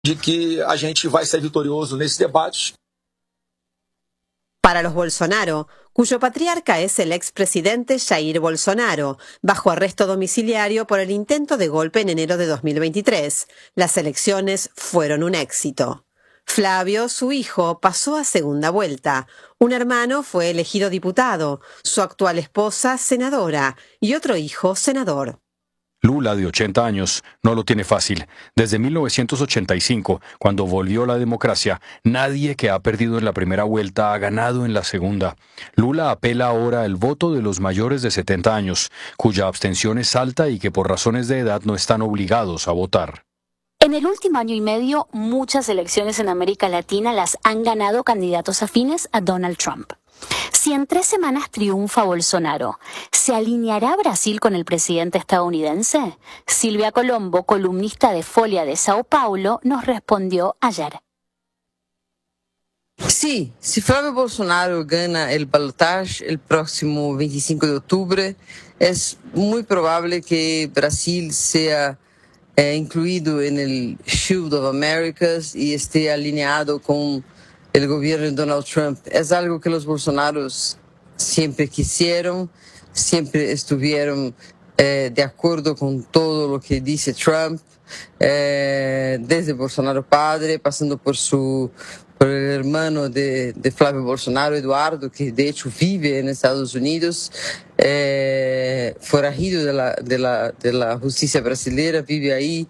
de que a gente vai ser vitorioso nesse debate. Para los Bolsonaro, cuyo patriarca es el expresidente Jair Bolsonaro, bajo arresto domiciliario por el intento de golpe en enero de 2023, las elecciones fueron un éxito. Flavio, su hijo, pasó a segunda vuelta. Un hermano fue elegido diputado, su actual esposa senadora y otro hijo senador. Lula, de 80 años, no lo tiene fácil. Desde 1985, cuando volvió la democracia, nadie que ha perdido en la primera vuelta ha ganado en la segunda. Lula apela ahora al voto de los mayores de 70 años, cuya abstención es alta y que por razones de edad no están obligados a votar. En el último año y medio, muchas elecciones en América Latina las han ganado candidatos afines a Donald Trump. Si en 3 semanas triunfa Bolsonaro, ¿se alineará Brasil con el presidente estadounidense? Silvia Colombo, columnista de Folha de Sao Paulo, nos respondió ayer. Sí, si Flávio Bolsonaro gana el balotaje el próximo 25 de octubre, es muy probable que Brasil sea incluido en el Shield of Americas y esté alineado con el gobierno de Donald Trump. Es algo que los Bolsonaros siempre quisieron, siempre estuvieron de acuerdo con todo lo que dice Trump, desde Bolsonaro padre, pasando por el hermano de Flávio Bolsonaro, Eduardo, que de hecho vive en Estados Unidos, forajido de la justicia brasileira, vive ahí.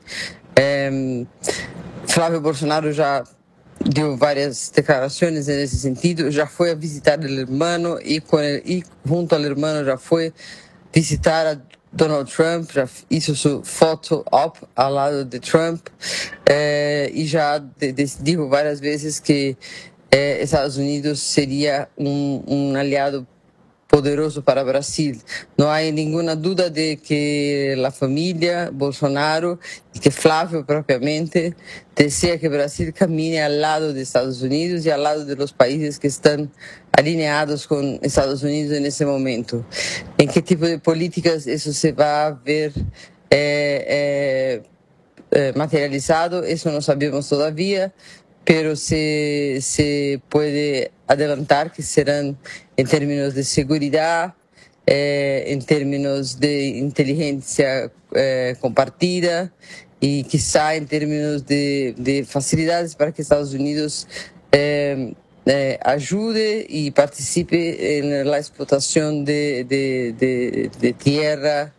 Flávio Bolsonaro ya dio varias declaraciones en ese sentido, ya fue a visitar al hermano y junto al hermano ya fue visitar a Donald Trump, ya hizo su foto op al lado de Trump y ya dijo varias veces que Estados Unidos sería un aliado poderoso para Brasil. No hay ninguna duda de que la familia Bolsonaro y que Flávio propiamente desea que Brasil camine al lado de Estados Unidos y al lado de los países que están alineados con Estados Unidos en ese momento. ¿En qué tipo de políticas eso se va a ver materializado? Eso no sabemos todavía, pero se puede adelantar que serán en términos de seguridad, en términos de inteligencia compartida y quizá en términos de facilidades para que Estados Unidos ayude y participe en la explotación de tierra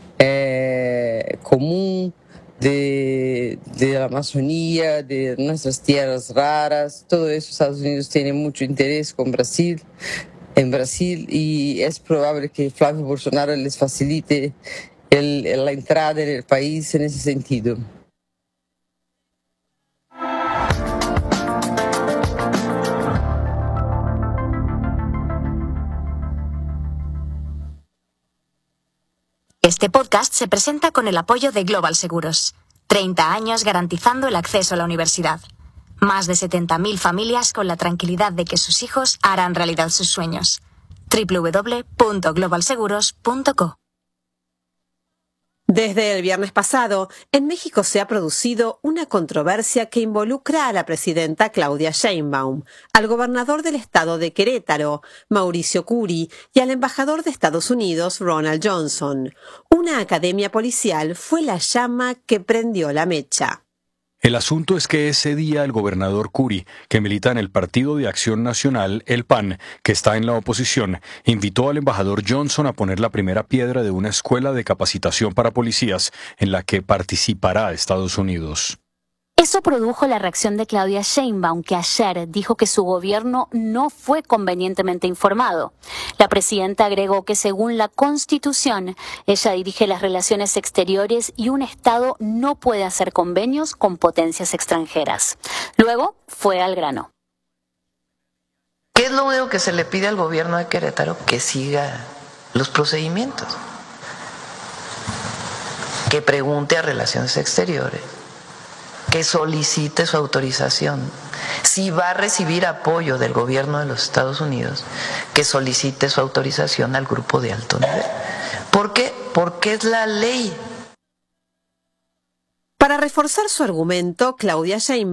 común, de la Amazonía, de nuestras tierras raras. Todo eso Estados Unidos tiene mucho interés en Brasil, y es probable que Flávio Bolsonaro les facilite la entrada en el país en ese sentido. Este podcast se presenta con el apoyo de Global Seguros. 30 años garantizando el acceso a la universidad. Más de 70.000 familias con la tranquilidad de que sus hijos harán realidad sus sueños. www.globalseguros.co. Desde el viernes pasado, en México se ha producido una controversia que involucra a la presidenta Claudia Sheinbaum, al gobernador del estado de Querétaro, Mauricio Curi, y al embajador de Estados Unidos, Ronald Johnson. Una academia policial fue la llama que prendió la mecha. El asunto es que ese día el gobernador Curi, que milita en el Partido de Acción Nacional, el PAN, que está en la oposición, invitó al embajador Johnson a poner la primera piedra de una escuela de capacitación para policías en la que participará Estados Unidos. Eso produjo la reacción de Claudia Sheinbaum, que ayer dijo que su gobierno no fue convenientemente informado. La presidenta agregó que según la Constitución, ella dirige las relaciones exteriores y un Estado no puede hacer convenios con potencias extranjeras. Luego fue al grano. ¿Qué es lo único que se le pide al gobierno de Querétaro? Que siga los procedimientos. Que pregunte a Relaciones Exteriores. Que solicite su autorización. Si va a recibir apoyo del gobierno de los Estados Unidos, que solicite su autorización al grupo de alto nivel. ¿Por qué? Porque es la ley. Para reforzar su argumento, Claudia Sheinbaum